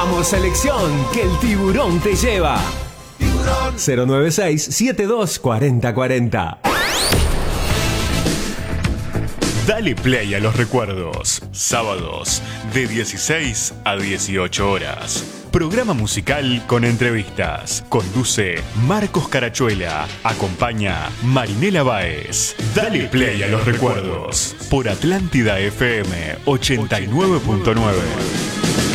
Vamos, selección, que el tiburón te lleva. Tiburón. 096-724040. Dale play a los recuerdos. Sábados de 16 a 18 horas. Programa musical con entrevistas. Conduce Marcos Carachuela. Acompaña Marinela Báez. Dale play a los recuerdos. Por Atlántida FM 89.9.